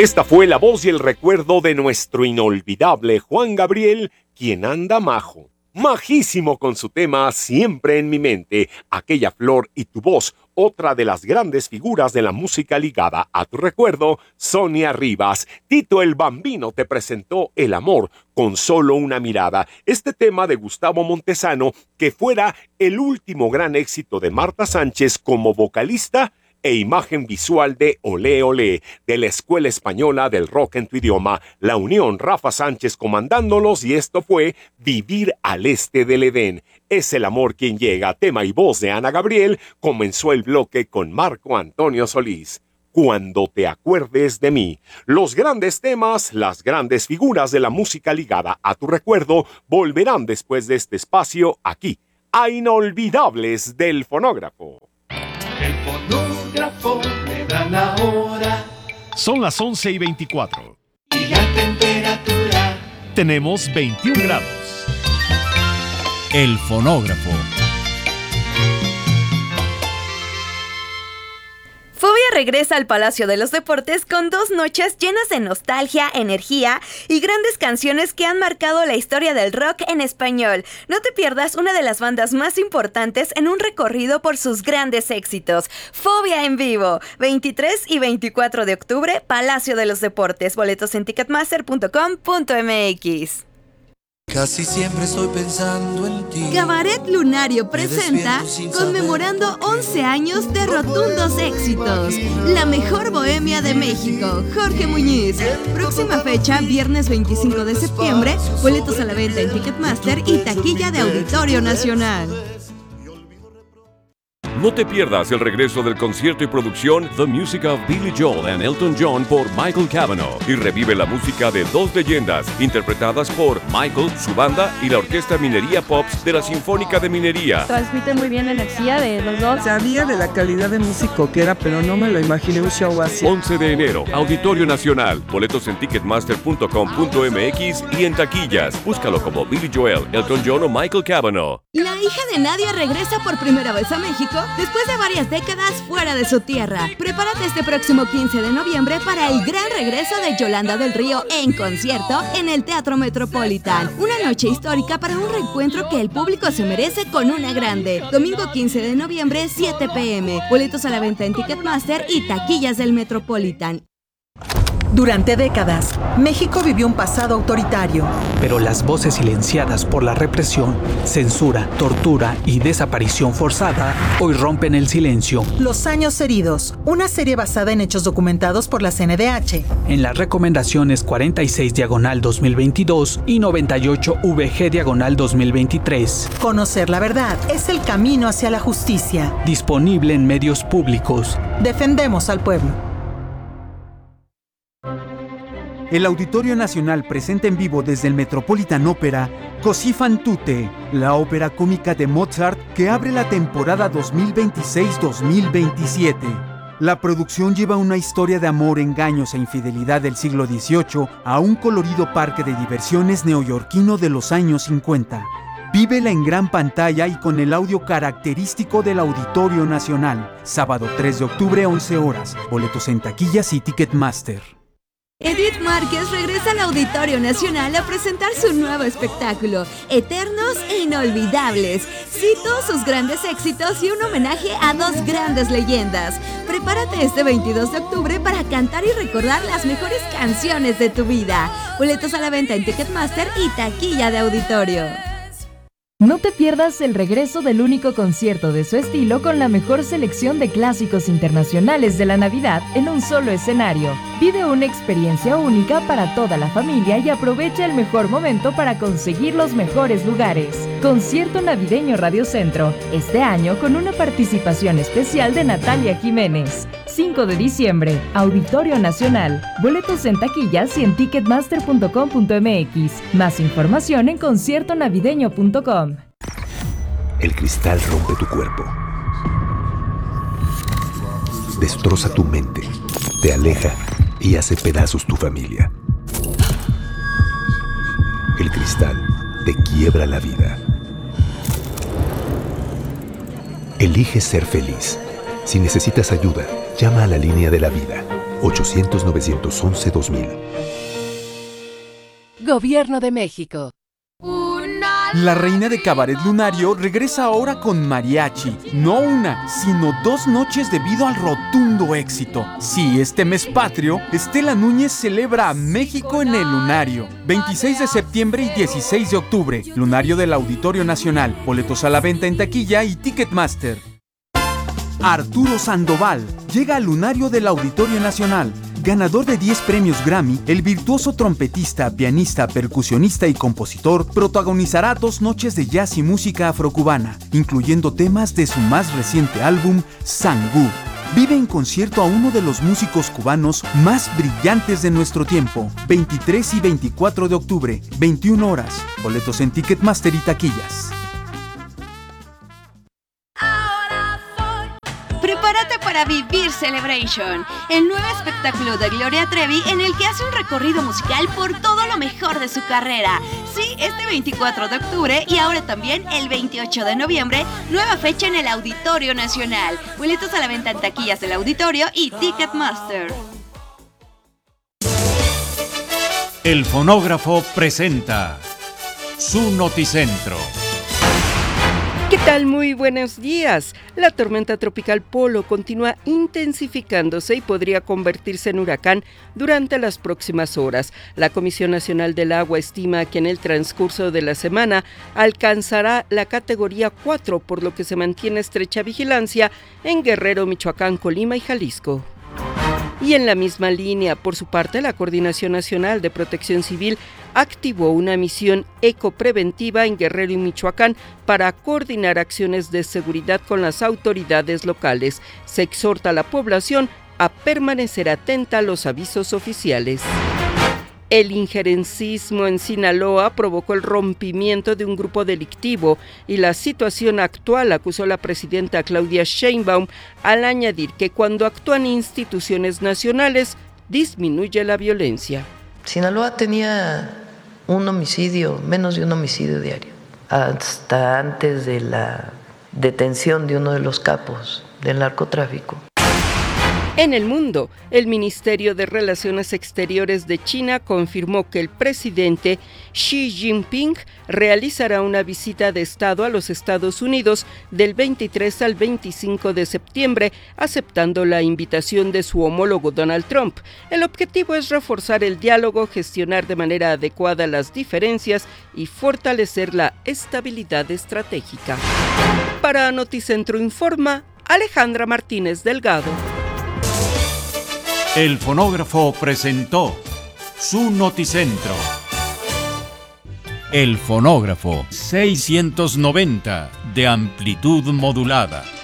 Esta fue la voz y el recuerdo de nuestro inolvidable Juan Gabriel, quien anda majo. Majísimo con su tema Siempre en mi mente, Aquella flor y tu voz, otra de las grandes figuras de la música ligada a tu recuerdo, Sonia Rivas. Tito el Bambino te presentó El amor con solo una mirada. Este tema de Gustavo Montesano, que fuera el último gran éxito de Marta Sánchez como vocalista e imagen visual de Olé Olé, de la Escuela Española del Rock en tu Idioma, La Unión, Rafa Sánchez comandándolos, y esto fue Vivir al Este del Edén. Es el amor quien llega, tema y voz de Ana Gabriel. Comenzó el bloque con Marco Antonio Solís. Cuando te acuerdes de mí. Los grandes temas, las grandes figuras de la música ligada a tu recuerdo volverán después de este espacio aquí, a Inolvidables del Fonógrafo. El fonógrafo me da la hora. Son las 11:24. Y la temperatura. Tenemos 21 grados. El fonógrafo. Fobia regresa al Palacio de los Deportes con 2 noches llenas de nostalgia, energía y grandes canciones que han marcado la historia del rock en español. No te pierdas una de las bandas más importantes en un recorrido por sus grandes éxitos. Fobia en vivo, 23 y 24 de octubre, Palacio de los Deportes. Boletos en ticketmaster.com.mx. Casi siempre estoy pensando en ti. Cabaret Lunario presenta conmemorando 11 años de rotundos éxitos. La mejor bohemia de México, Jorge Muñiz. Próxima fecha, viernes 25 de septiembre. Boletos a la venta en Ticketmaster y taquilla de Auditorio Nacional. No te pierdas el regreso del concierto y producción The Music of Billy Joel and Elton John por Michael Cavanaugh, y revive la música de 2 leyendas interpretadas por Michael, su banda y la Orquesta Minería Pops de la Sinfónica de Minería. Transmiten muy bien la energía de los dos. Sabía de la calidad de músico que era, pero no me lo imaginé un show así. 11 de enero, Auditorio Nacional. Boletos en ticketmaster.com.mx y en taquillas. Búscalo como Billy Joel, Elton John o Michael Cavanaugh. La hija de Nadia regresa por primera vez a México después de varias décadas fuera de su tierra. Prepárate este próximo 15 de noviembre para el gran regreso de Yolanda del Río en concierto en el Teatro Metropolitan. Una noche histórica para un reencuentro que el público se merece con una grande. Domingo 15 de noviembre, 7 p.m. Boletos a la venta en Ticketmaster y taquillas del Metropolitan. Durante décadas, México vivió un pasado autoritario. Pero las voces silenciadas por la represión, censura, tortura y desaparición forzada hoy rompen el silencio. Los años heridos, una serie basada en hechos documentados por la CNDH. En las recomendaciones 46/2022 y 98/VG/2023. Conocer la verdad es el camino hacia la justicia. Disponible en medios públicos. Defendemos al pueblo. El Auditorio Nacional presenta en vivo desde el Metropolitan Opera Così fan tutte, la ópera cómica de Mozart que abre la temporada 2026-2027. La producción lleva una historia de amor, engaños e infidelidad del siglo XVIII a un colorido parque de diversiones neoyorquino de los años 50. Vívela en gran pantalla y con el audio característico del Auditorio Nacional. Sábado 3 de octubre, 11 horas. Boletos en taquillas y Ticketmaster. Edith Márquez regresa al Auditorio Nacional a presentar su nuevo espectáculo, Eternos e Inolvidables. Cito sus grandes éxitos y un homenaje a 2 grandes leyendas. Prepárate este 22 de octubre para cantar y recordar las mejores canciones de tu vida. Boletos a la venta en Ticketmaster y taquilla de Auditorio. No te pierdas el regreso del único concierto de su estilo con la mejor selección de clásicos internacionales de la Navidad en un solo escenario. Vive una experiencia única para toda la familia y aprovecha el mejor momento para conseguir los mejores lugares. Concierto Navideño Radio Centro, este año con una participación especial de Natalia Jiménez. 5 de diciembre, Auditorio Nacional. Boletos en taquillas y en ticketmaster.com.mx. Más información en conciertonavideño.com. El cristal rompe tu cuerpo, destroza tu mente, te aleja y hace pedazos tu familia. El cristal te quiebra la vida. Elige ser feliz. Si necesitas ayuda, llama a la línea de la vida. 800-911-2000. Gobierno de México. La reina de Cabaret Lunario regresa ahora con mariachi. No una, sino 2 noches debido al rotundo éxito. Sí, este mes patrio, Estela Núñez celebra a México en el Lunario. 26 de septiembre y 16 de octubre. Lunario del Auditorio Nacional. Boletos a la venta en taquilla y Ticketmaster. Arturo Sandoval llega al Lunario del Auditorio Nacional. Ganador de 10 premios Grammy, el virtuoso trompetista, pianista, percusionista y compositor protagonizará 2 noches de jazz y música afrocubana, incluyendo temas de su más reciente álbum, Sangú. Vive en concierto a uno de los músicos cubanos más brillantes de nuestro tiempo. 23 y 24 de octubre, 21 horas. Boletos en Ticketmaster y taquillas. Prepárate para Vivir Celebration, el nuevo espectáculo de Gloria Trevi en el que hace un recorrido musical por todo lo mejor de su carrera. Sí, este 24 de octubre y ahora también el 28 de noviembre, nueva fecha en el Auditorio Nacional. Boletos a la venta en taquillas del Auditorio y Ticketmaster. El fonógrafo presenta su Noticentro. ¿Qué tal? Muy buenos días. La tormenta tropical Polo continúa intensificándose y podría convertirse en huracán durante las próximas horas. La Comisión Nacional del Agua estima que en el transcurso de la semana alcanzará la categoría 4, por lo que se mantiene estrecha vigilancia en Guerrero, Michoacán, Colima y Jalisco. Y en la misma línea, por su parte, la Coordinación Nacional de Protección Civil activó una misión ecopreventiva en Guerrero y Michoacán para coordinar acciones de seguridad con las autoridades locales. Se exhorta a la población a permanecer atenta a los avisos oficiales. El injerencismo en Sinaloa provocó el rompimiento de un grupo delictivo y la situación actual, acusó la presidenta Claudia Sheinbaum, al añadir que cuando actúan instituciones nacionales disminuye la violencia. Sinaloa tenía menos de un homicidio diario, hasta antes de la detención de uno de los capos del narcotráfico. En el mundo, el Ministerio de Relaciones Exteriores de China confirmó que el presidente Xi Jinping realizará una visita de Estado a los Estados Unidos del 23 al 25 de septiembre, aceptando la invitación de su homólogo Donald Trump. El objetivo es reforzar el diálogo, gestionar de manera adecuada las diferencias y fortalecer la estabilidad estratégica. Para Noticentro Informa, Alejandra Martínez Delgado. El fonógrafo presentó su Noticentro. El fonógrafo 690 de amplitud modulada.